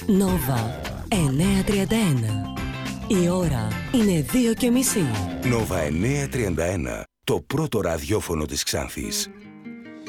Νόβα 9:31. Η ώρα είναι 2:30. Νόβα 9:31. Το πρώτο ραδιόφωνο της Ξάνθης.